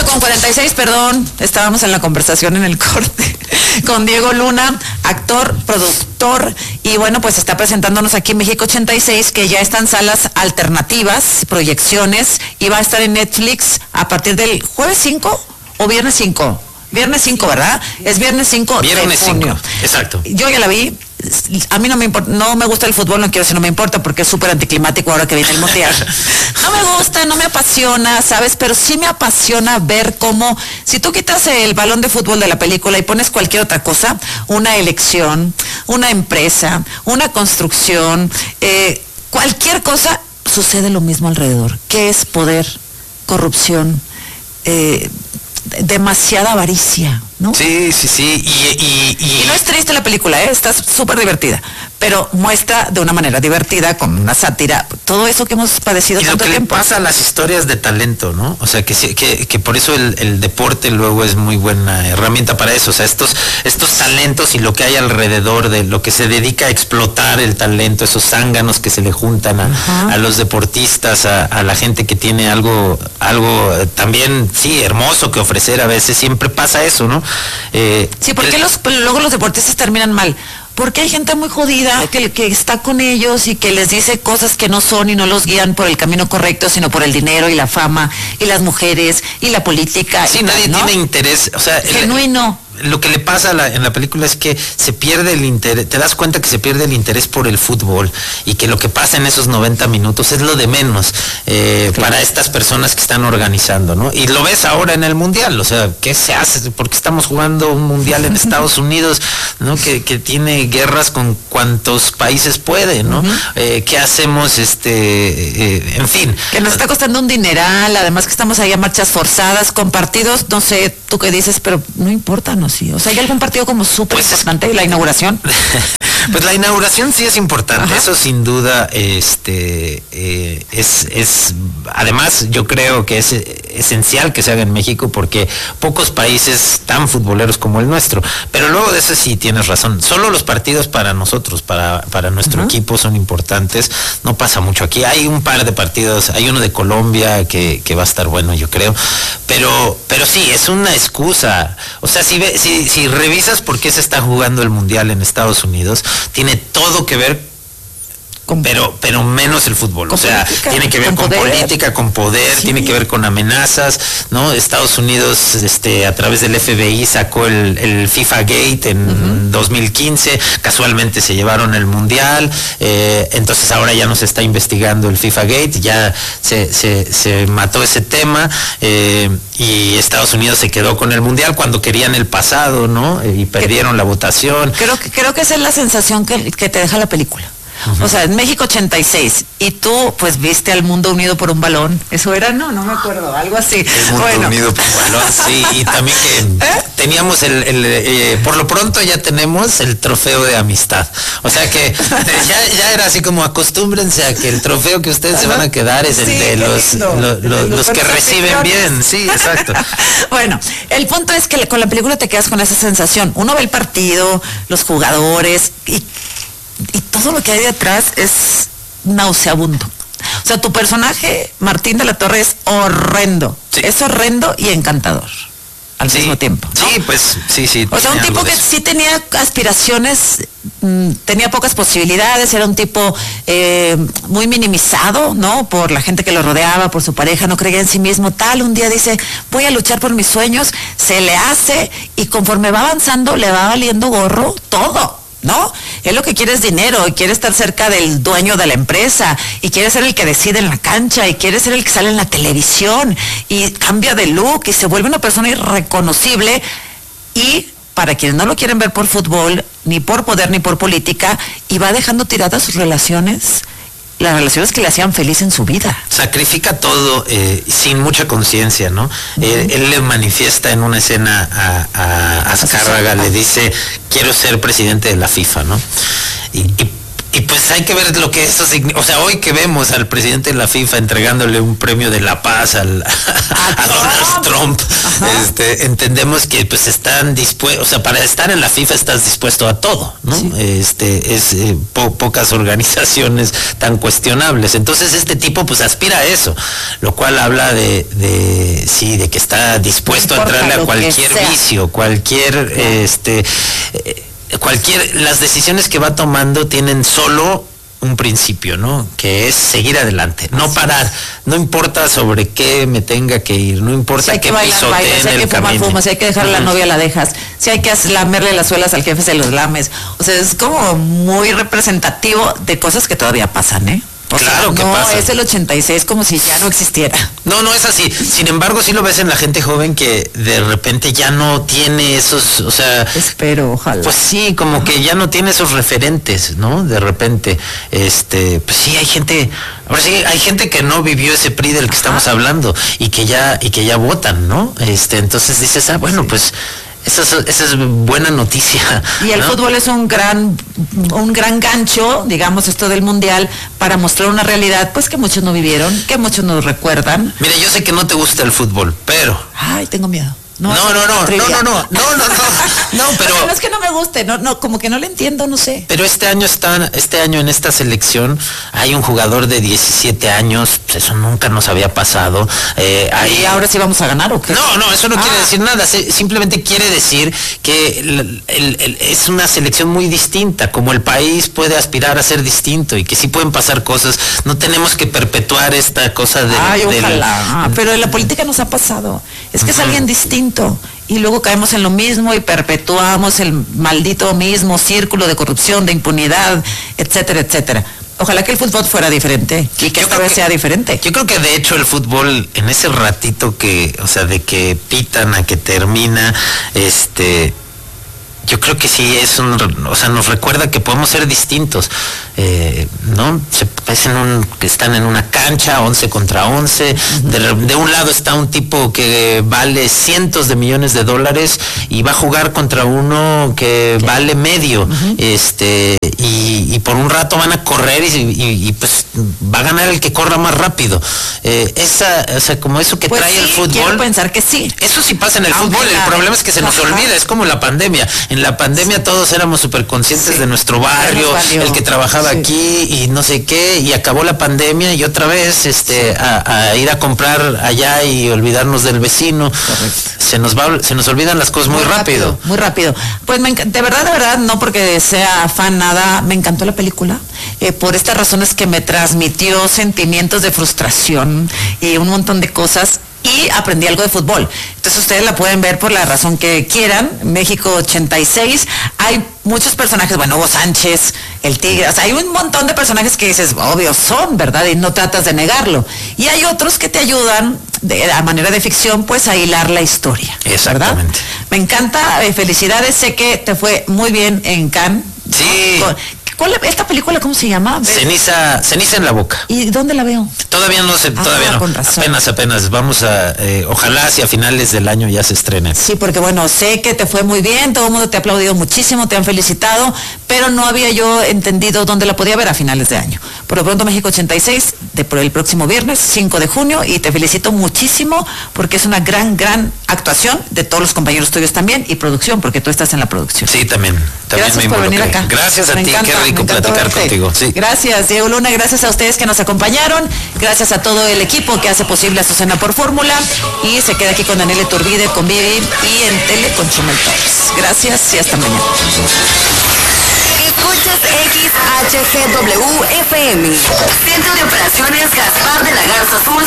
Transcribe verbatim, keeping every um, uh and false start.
con cuarenta y seis, perdón, estábamos en la conversación en el corte con Diego Luna, actor, productor, y bueno, pues está presentándonos aquí en México ochenta y seis, que ya está en salas alternativas, proyecciones, y va a estar en Netflix a partir del jueves cinco o viernes cinco. Viernes cinco, ¿verdad? Es viernes cinco viernes de junio. cinco, exacto. Yo ya la vi. A mí no me importa, no me gusta el fútbol, no quiero decir no me importa, porque es súper anticlimático ahora que viene el mundial. No me gusta, no me apasiona, ¿sabes? Pero sí me apasiona ver cómo, si tú quitas el balón de fútbol de la película y pones cualquier otra cosa, una elección, una empresa, una construcción, eh, cualquier cosa, sucede lo mismo alrededor. ¿Qué es poder, corrupción, eh, demasiada avaricia, ¿no? Sí, sí, sí. Y, y, y... y no es triste la película, ¿eh? Está súper divertida, pero muestra de una manera divertida, con una sátira, todo eso que hemos padecido y tanto lo que tiempo. le pasa a las historias de talento, ¿no? O sea, que, que, que por eso el, el deporte luego es muy buena herramienta para eso. O sea, estos, estos talentos y lo que hay alrededor de lo que se dedica a explotar el talento, esos zánganos que se le juntan a, a los deportistas, a, a la gente que tiene algo, algo también, sí, hermoso que ofrecer a veces, siempre pasa eso, ¿no? Eh, sí, ¿por qué el, los, luego los deportistas terminan mal? Porque hay gente muy jodida que, que está con ellos y que les dice cosas que no son y no los guían por el camino correcto, sino por el dinero y la fama y las mujeres y la política. Sí, y nadie tal, ¿no? tiene interés, o sea, genuino. El, lo que le pasa a la, en la película es que se pierde el interés, te das cuenta que se pierde el interés por el fútbol y que lo que pasa en esos noventa minutos es lo de menos eh, claro. para estas personas que están organizando, ¿no? Y lo ves ahora en el mundial, o sea, ¿qué se hace? Porque estamos jugando un mundial en Estados Unidos, ¿no? Que, que tiene guerras con cuantos países puede, ¿no? Uh-huh. eh, ¿Qué hacemos? Este, eh, en fin. Que nos está costando un dineral, además que estamos ahí a marchas forzadas, con partidos, no sé, tú qué dices, pero no importa, ¿no? Sí. O sea, ¿hay algún partido como súper pues, importante? ¿La inauguración? Pues la inauguración sí es importante. Ajá. Eso sin duda este, eh, es, es, además yo creo que es esencial que se haga en México porque pocos países tan futboleros como el nuestro. Pero luego de eso sí tienes razón. Solo los partidos para nosotros, para, para nuestro uh-huh. equipo son importantes. No pasa mucho aquí. Hay un par de partidos, hay uno de Colombia que, que va a estar bueno, yo creo. Pero, pero sí, es una excusa. O sea, si, ve, si, si revisas por qué se está jugando el Mundial en Estados Unidos, tiene todo que ver con, pero pero menos el fútbol, o sea, política, tiene que ver con, con política, con poder, sí. tiene que ver con amenazas, ¿no? Estados Unidos, este, a través del F B I sacó el, el FIFA Gate en uh-huh. dos mil quince, casualmente se llevaron el Mundial, eh, entonces ahora ya no se está investigando el FIFA Gate, ya se, se, se mató ese tema, eh, y Estados Unidos se quedó con el Mundial cuando querían el pasado, ¿no? Y perdieron la votación. Creo que, creo que esa es la sensación que, que te deja la película. Uh-huh. O sea, en México ochenta y seis, y tú pues viste al mundo unido por un balón, eso era, no, no me acuerdo, algo así. El mundo bueno. unido por un balón, sí, y también que ¿Eh? teníamos el, el eh, por lo pronto ya tenemos el trofeo de amistad, o sea que ya, ya era así como acostúmbrense a que el trofeo que ustedes uh-huh. se van a quedar es el sí, de los, lo, lo, los, los que reciben bien, sí, exacto. Bueno, el punto es que con la película te quedas con esa sensación, uno ve el partido, los jugadores, y y todo lo que hay detrás es nauseabundo. O sea, tu personaje, Martín de la Torre, es horrendo. Sí. Es horrendo y encantador al sí. mismo tiempo, ¿no? Sí, pues, sí, sí. O sea, un tipo que sí tenía aspiraciones, mmm, tenía pocas posibilidades, era un tipo eh, muy minimizado, ¿no? Por la gente que lo rodeaba, por su pareja, no creía en sí mismo, tal. Un día dice, voy a luchar por mis sueños, se le hace, y conforme va avanzando, le va valiendo gorro todo. ¿No? Él lo que quiere es dinero, y quiere estar cerca del dueño de la empresa, y quiere ser el que decide en la cancha, y quiere ser el que sale en la televisión, y cambia de look, y se vuelve una persona irreconocible, y para quienes no lo quieren ver por fútbol, ni por poder, ni por política, y va dejando tiradas sus relaciones, las relaciones que le hacían feliz en su vida. Sacrifica todo eh, sin mucha conciencia, ¿no? Uh-huh. Eh, él le manifiesta en una escena a, a Azcárraga, le dice, quiero ser presidente de la FIFA, ¿no? Y, y, y pues hay que ver lo que eso significa. O sea, hoy que vemos al presidente de la FIFA entregándole un premio de la paz al, a, a Donald Trump, Trump, este, entendemos que pues están dispuestos, o sea, para estar en la FIFA estás dispuesto a todo, ¿no? Sí. Este, es eh, po pocas organizaciones tan cuestionables. Entonces este tipo pues aspira a eso, lo cual habla de, de sí, de que está dispuesto no a entrarle a cualquier vicio, cualquier, claro. este, eh, cualquier, las decisiones que va tomando tienen solo un principio, ¿no? Que es seguir adelante, no parar, no importa sobre qué me tenga que ir, no importa si hay que bailar, pisotee bailas, si hay que fumar, fumas, si hay que dejar uh-huh. la novia, la dejas, si hay que lamerle las suelas al jefe, se los lames. O sea, es como muy representativo de cosas que todavía pasan, ¿eh? O claro sea, que no pasa. Es el ochenta y seis como si ya no existiera. No, no es así. Sin embargo, sí lo ves en la gente joven que de repente ya no tiene esos, o sea... Espero, ojalá. Pues sí, como que ya no tiene esos referentes, ¿no? De repente, este, pues sí, hay gente... Ahora sí, hay gente que no vivió ese P R I del que estamos Ajá. hablando y que ya y que ya votan, ¿no? Este, entonces dices, ah, bueno, sí. pues... Esa es, esa es buena noticia. Y el ¿no? fútbol es un gran, un gran gancho, digamos, esto del mundial, para mostrar una realidad, pues que muchos no vivieron, que muchos no recuerdan. Mira, yo sé que no te gusta el fútbol, pero... Ay, tengo miedo. No, no, no, no, no, no, no, no, no, no, no, pero... O sea, no es que no me guste, no, no, como que no le entiendo, no sé. Pero este año está, este año en esta selección hay un jugador de diecisiete años, pues eso nunca nos había pasado. Eh, hay... ¿Y ahora sí vamos a ganar o qué? No, no, eso no ah. quiere decir nada, se, simplemente quiere decir que el, el, el, es una selección muy distinta, como el país puede aspirar a ser distinto y que sí pueden pasar cosas, no tenemos que perpetuar esta cosa de... Ay, del, ojalá, del... pero en la política nos ha pasado, es que uh-huh. es alguien distinto. Y luego caemos en lo mismo y perpetuamos el maldito mismo círculo de corrupción, de impunidad, etcétera, etcétera. Ojalá que el fútbol fuera diferente y que yo esta vez que, sea diferente. Yo creo que de hecho el fútbol en ese ratito que, o sea, de que pitan a que termina, este... yo creo que sí es un, o sea, nos recuerda que podemos ser distintos, eh, ¿no? Se es en un, que están en una cancha, once contra once, uh-huh. de, de un lado está un tipo que vale cientos de millones de dólares y va a jugar contra uno que ¿Qué? vale medio, uh-huh. este, y, y por un rato van a correr y, y, y pues va a ganar el que corra más rápido. Eh, esa, o sea, como eso que pues trae sí, el fútbol. Quiero pensar que sí. Eso sí pasa en el Aunque fútbol, la, el problema es que se nos ajá. olvida, es como la pandemia. En la pandemia sí. todos éramos súper conscientes sí. de nuestro barrio, el que trabajaba sí. aquí y no sé qué, y acabó la pandemia y otra vez este sí. a, a ir a comprar allá y olvidarnos del vecino. Correcto. Se nos va, se nos olvidan las cosas muy, muy rápido. rápido. Muy rápido. Pues me, de verdad, de verdad, no porque sea fan nada, me encantó la película, eh, por estas razones que me transmitió sentimientos de frustración y un montón de cosas. Y aprendí algo de fútbol. Entonces ustedes la pueden ver por la razón que quieran. México ochenta y seis. Hay muchos personajes, bueno, Hugo Sánchez, el Tigre, o sea, hay un montón de personajes que dices, obvio son, ¿verdad? Y no tratas de negarlo. Y hay otros que te ayudan, de, a manera de ficción, pues a hilar la historia. Exactamente. ¿Verdad? Me encanta, eh, felicidades, sé que te fue muy bien en Cannes. Sí. ¿No? ¿Cuál, esta película cómo se llama? Ceniza, ceniza en la boca. ¿Y dónde la veo? Todavía no sé, ah, todavía no. Con razón. Apenas, apenas. Vamos a, eh, ojalá hacia finales del año ya se estrene. Sí, porque bueno, sé que te fue muy bien, todo el mundo te ha aplaudido muchísimo, te han felicitado, pero no había yo entendido dónde la podía ver a finales de año. Por lo pronto México ochenta y seis, de, por el próximo viernes, cinco de junio, y te felicito muchísimo porque es una gran, gran actuación de todos los compañeros tuyos también, y producción, porque tú estás en la producción. Sí, también. también gracias por venir acá. Gracias a me ti, encanta, qué rico platicar contigo. Sí. Gracias, Diego Luna, gracias a ustedes que nos acompañaron, gracias a todo el equipo que hace posible Azucena por Fórmula, y se queda aquí con Daniel Iturbide, con Vivi, y en Tele con Chumel Torres. Gracias y hasta mañana. Escuchas X H G W F M, Centro de Operaciones Gaspar de la Garza Azul,